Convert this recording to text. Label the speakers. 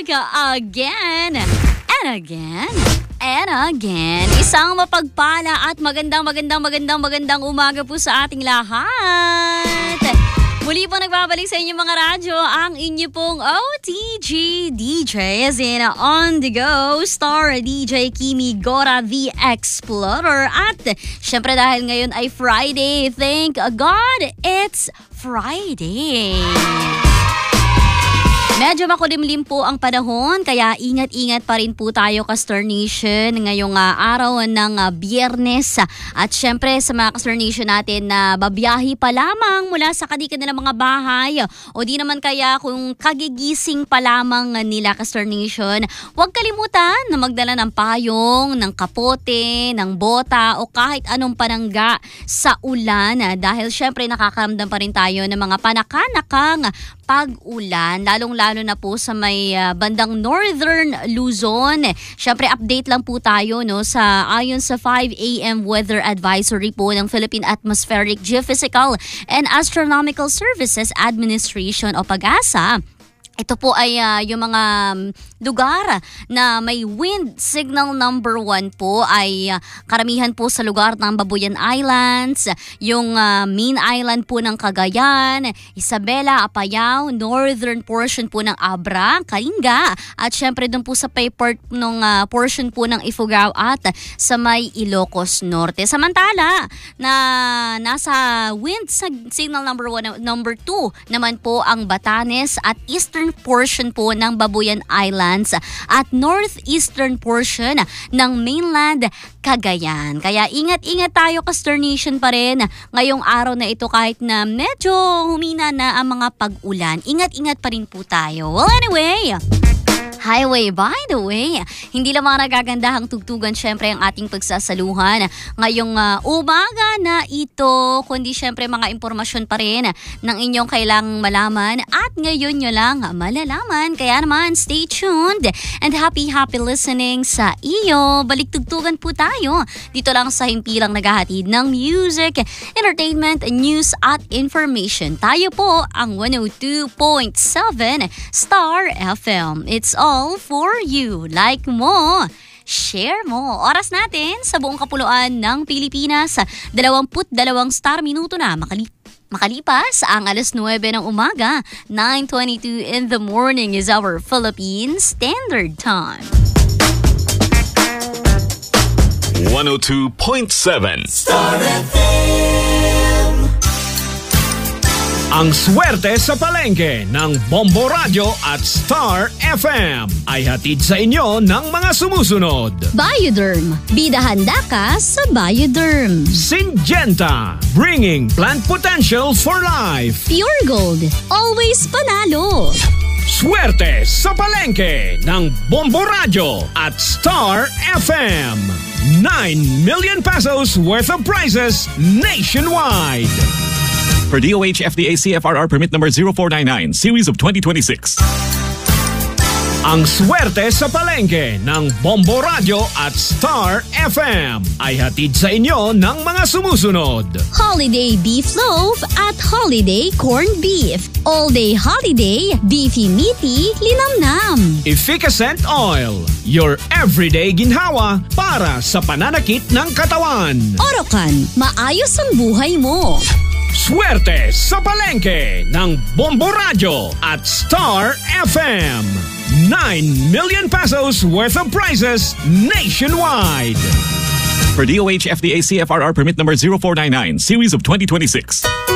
Speaker 1: back again and again and again. Isang mapagpala at magandang umaga po sa ating lahat. Muli po nagbabalik sa inyong mga radyo ang inyo pong OTG DJ as in on the go star DJ Kimi Gora the Explorer. At syempre dahil ngayon ay Friday, thank God it's Friday. Medyo makulimlim po ang panahon kaya ingat-ingat pa rin po tayo ka-Star Nation ngayong araw ng Biyernes. At syempre sa mga ka-Star Nation natin na babiyahe pa lamang mula sa kanilang mga bahay o di naman kaya kung kagigising pa lamang nila ka-Star Nation, huwag kalimutan na magdala ng payong, ng kapote, ng bota o kahit anong panangga sa ulan dahil syempre nakakaramdam pa rin tayo ng mga panakanakang pag-ulan, lalong-lalo na po sa may bandang Northern Luzon. Syempre update lang po tayo no sa ayon sa 5 AM weather advisory po ng Philippine Atmospheric Geophysical and Astronomical Services Administration o PAGASA. Ito po ay yung mga lugar na may wind signal number 1 po ay karamihan po sa lugar ng Babuyan Islands, yung main island po ng Cagayan, Isabela, Apayao, northern portion po ng Abra, Kalinga, at syempre doon po sa payport ng portion po ng Ifugao at sa may Ilocos Norte. Samantala na nasa wind signal number 1, number 2 naman po ang Batanes at eastern portion po ng Babuyan Islands at northeastern portion ng mainland Cagayan. Kaya ingat-ingat tayo ka-Star Nation pa rin ngayong araw na ito kahit na medyo humina na ang mga pag-ulan. Ingat-ingat pa rin po tayo. Well anyway, highway by the way, hindi lang mga nagagandahang tugtugan syempre ang ating pagsasaluhan ngayong umaga na ito, kundi syempre mga impormasyon pa rin ng inyong kailangang malaman at ngayon nyo lang malalaman. Kaya naman stay tuned and happy listening sa iyo. Balik tugtugan po tayo dito lang sa himpilang naghahatid ng music, entertainment, news at information. Tayo po ang 102.7 Star FM. It's all for you. Like mo, share mo. Oras natin sa buong kapuluan ng Pilipinas, 22 star minuto na makalipas ang alas 9 ng umaga. 9:22 in the morning is our Philippine Standard Time.
Speaker 2: 102.7
Speaker 3: Star FM.
Speaker 4: Ang swerte sa palengke ng Bombo Radio at Star FM ay hatid sa inyo ng mga sumusunod.
Speaker 1: Bioderm. Bida handa ka sa Bioderm.
Speaker 4: Syngenta. Bringing plant potential for life.
Speaker 1: Pure Gold. Always panalo.
Speaker 4: Swerte sa palengke ng Bombo Radio at Star FM. 9 million pesos worth of prizes nationwide.
Speaker 2: For DOH FDA CFRR permit number 0499, series of 2026.
Speaker 4: Ang swerte sa palengke ng Bombo Radio at Star FM ay hatid sa inyo ng mga sumusunod.
Speaker 1: Holiday Beef Loaf at Holiday Corned Beef. All Day Holiday Beefy Meaty Linamnam.
Speaker 4: Efficacent Oil, your everyday ginhawa para sa pananakit ng katawan.
Speaker 1: Orocan, maayos ang buhay mo.
Speaker 4: Swerte sa palengke ng Bombo Radio at Star FM. 9 million pesos worth of prizes nationwide.
Speaker 2: For DOH FDA CFRR permit number 0499, series of 2026.